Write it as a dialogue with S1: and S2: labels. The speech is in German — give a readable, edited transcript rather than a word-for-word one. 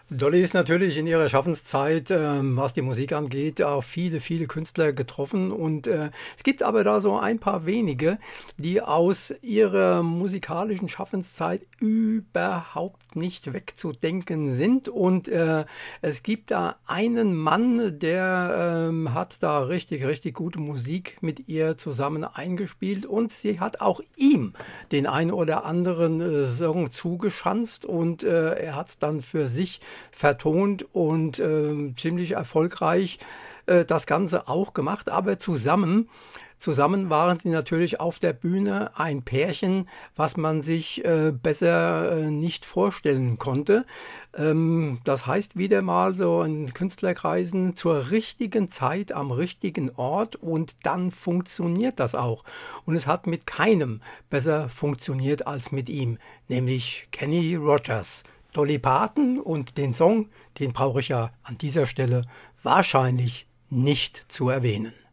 S1: Dolly ist natürlich in ihrer Schaffenszeit, was die Musik angeht, auf viele, viele Künstler getroffen. Und es gibt aber da so ein paar wenige, die aus ihrer musikalischen Schaffenszeit überhaupt nicht wegzudenken sind. Und es gibt da einen Mann, der hat da richtig, richtig gute Musik mit ihr zusammen eingespielt. Und sie hat auch ihm den ein oder anderen Song zugeschanzt. Und er hat es dann für sich vertont und ziemlich erfolgreich das Ganze auch gemacht, aber zusammen waren sie natürlich auf der Bühne ein Pärchen, was man sich besser nicht vorstellen konnte. Das heißt wieder mal so in Künstlerkreisen zur richtigen Zeit am richtigen Ort und dann funktioniert das auch. Und es hat mit keinem besser funktioniert als mit ihm, nämlich Kenny Rogers. Dolly Parton und den Song, den brauche ich ja an dieser Stelle wahrscheinlich nicht zu erwähnen.